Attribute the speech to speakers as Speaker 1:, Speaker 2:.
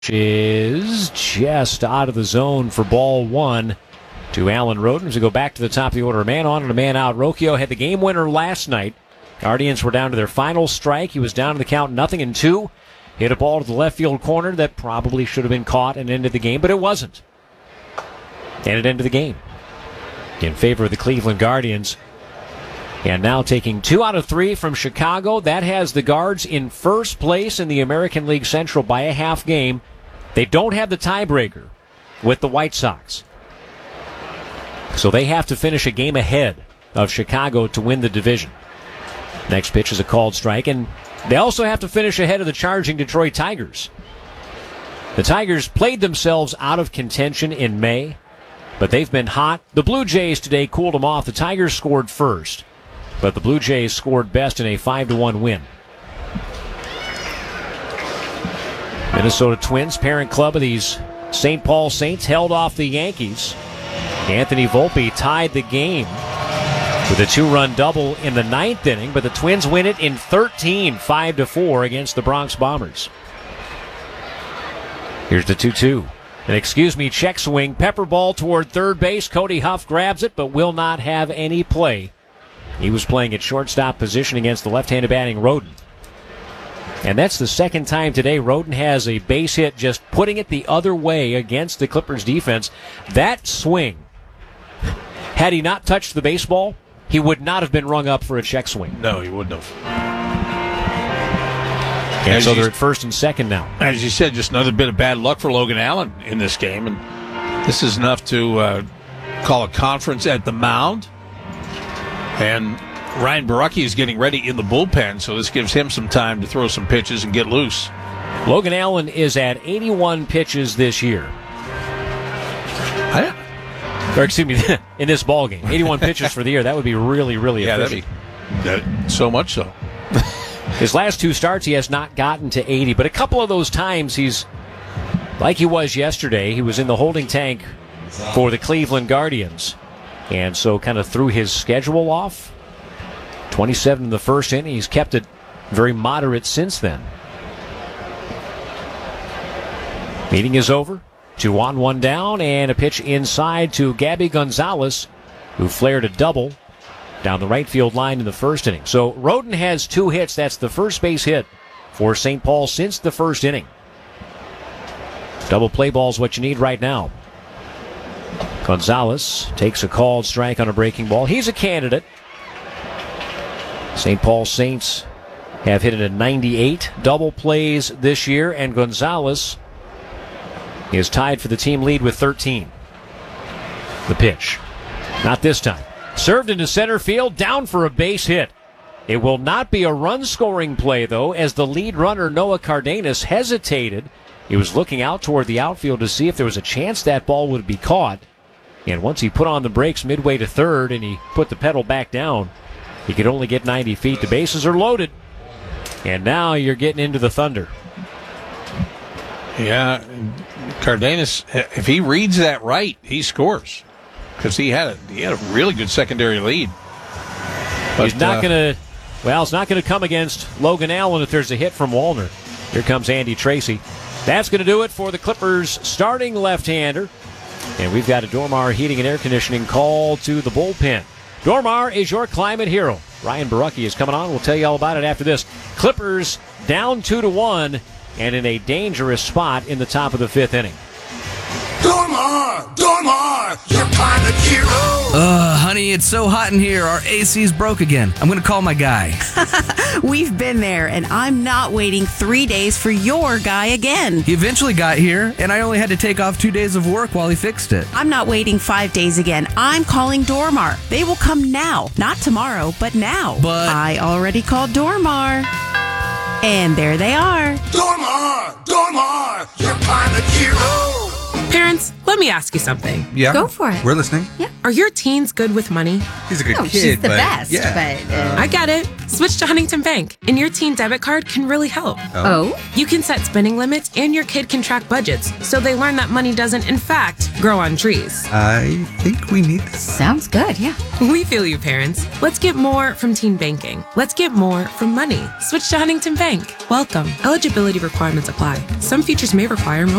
Speaker 1: is just out of the zone for ball one to Alan Roden as we go back to the top of the order. A man on and a man out. Rocchio had the game winner last night. Guardians were down to their final strike. He was down to the count 0-2. Hit a ball to the left field corner that probably should have been caught and ended the game, but it wasn't. And it ended the game in favor of the Cleveland Guardians. And now taking 2 out of 3 from Chicago. That has the Guards in first place in the American League Central by a half game. They don't have the tiebreaker with the White Sox. So they have to finish a game ahead of Chicago to win the division. Next pitch is a called strike, and they also have to finish ahead of the charging Detroit Tigers. The Tigers played themselves out of contention in May, but they've been hot. The Blue Jays today cooled them off. The Tigers scored first, but the Blue Jays scored best in a 5-1 win. Minnesota Twins, parent club of these St. Paul Saints, held off the Yankees. Anthony Volpe tied the game with a 2-run double in the 9th inning, but the Twins win it in 13, 5-4 against the Bronx Bombers. Here's the 2-2. An check swing, pepper ball toward third base. Cody Huff grabs it, but will not have any play. He was playing at shortstop position against the left-handed batting Roden. And that's the second time today Roden has a base hit, just putting it the other way against the Clippers defense. That swing, had he not touched the baseball, he would not have been rung up for a check swing.
Speaker 2: No, he wouldn't have.
Speaker 1: And so they're at first and second now.
Speaker 2: As you said, just another bit of bad luck for Logan Allen in this game. And this is enough to call a conference at the mound. And Ryan Borucki is getting ready in the bullpen, so this gives him some time to throw some pitches and get loose.
Speaker 1: Logan Allen is at 81 pitches this year. Or excuse me, in this ball game. 81 pitches for the year. That would be really, really efficient.
Speaker 2: So much so.
Speaker 1: His last 2 starts, he has not gotten to 80, but a couple of those times he's, like he was yesterday, he was in the holding tank for the Cleveland Guardians, and so kind of threw his schedule off. 27 in the first inning. He's kept it very moderate since then. Meeting is over. 2 on, 1 down, and a pitch inside to Gabby Gonzalez, who flared a double down the right field line in the first inning. So Roden has 2 hits. That's the first base hit for St. Paul since the first inning. Double play ball is what you need right now. Gonzalez takes a called strike on a breaking ball. He's a candidate. St. Paul Saints have hit it at 98 double plays this year, and Gonzalez is tied for the team lead with 13. The pitch. Not this time. Served into center field, down for a base hit. It will not be a run-scoring play, though, as the lead runner, Noah Cardenas, hesitated. He was looking out toward the outfield to see if there was a chance that ball would be caught. And once he put on the brakes midway to third and he put the pedal back down, he could only get 90 feet. The bases are loaded. And now you're getting into the thunder.
Speaker 2: Yeah, Cardenas, if he reads that right, he scores. Because he had a really good secondary lead. But
Speaker 1: he's not going to, it's not going to come against Logan Allen if there's a hit from Wallner. Here comes Andy Tracy. That's going to do it for the Clippers' starting left-hander. And we've got a Dormar Heating and Air Conditioning call to the bullpen. Dormar is your climate hero. Ryan Borucki is coming on. We'll tell you all about it after this. Clippers down 2-1 and in a dangerous spot in the top of the 5th inning.
Speaker 3: Dormar, your climate hero.
Speaker 4: Honey, it's so hot in here. Our AC's broke again. I'm going to call my guy.
Speaker 5: We've been there, and I'm not waiting 3 days for your guy again.
Speaker 4: He eventually got here, and I only had to take off 2 days of work while he fixed it.
Speaker 5: I'm not waiting 5 days again. I'm calling Dormar. They will come now. Not tomorrow, but now.
Speaker 4: But
Speaker 5: I already called Dormar. And there they are.
Speaker 3: Dormar, your climate hero.
Speaker 6: Parents, let me ask you something.
Speaker 7: Yeah.
Speaker 5: Go for it.
Speaker 7: We're listening.
Speaker 5: Yeah.
Speaker 6: Are your teens good with money?
Speaker 7: He's a good kid.
Speaker 5: She's the
Speaker 7: but
Speaker 5: best.
Speaker 7: Yeah.
Speaker 5: But
Speaker 6: I get it. Switch to Huntington Bank, and your teen debit card can really help.
Speaker 7: Oh?
Speaker 6: You can set spending limits, and your kid can track budgets, so they learn that money doesn't, in fact, grow on trees.
Speaker 8: I think we need this.
Speaker 7: Sounds good, yeah.
Speaker 6: We feel you, parents. Let's get more from teen banking. Let's get more from money. Switch to Huntington Bank. Welcome. Eligibility requirements apply. Some features may require